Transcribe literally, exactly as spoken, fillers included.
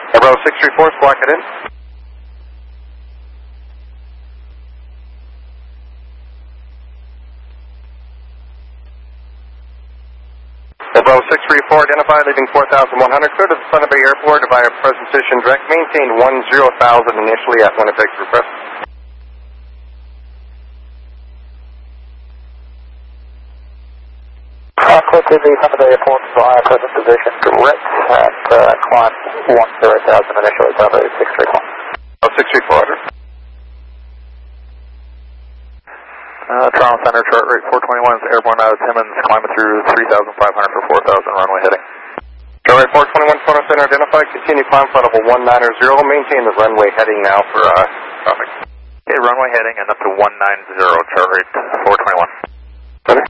Bravo six three four, squawk it in. Bravo six three four, identify leaving four thousand one hundred, clear to the Thunder Bay Airport via present position direct, maintain one zero thousand initially at Winnipeg request. Uh, clear to the Thunder Bay Airport via present position direct at uh, climb one zero thousand initially, Bravo six three four. Bravo six three four, order. Uh, Toronto Center, chart rate four twenty-one is airborne out of Timmins, climbing through three thousand five hundred for four thousand, runway heading. Chart rate four twenty-one, Toronto Center, identified, continue climb flight level one nine zero, maintain the runway heading now for uh, traffic. Okay, runway heading and up to one nine zero, chart rate four twenty-one.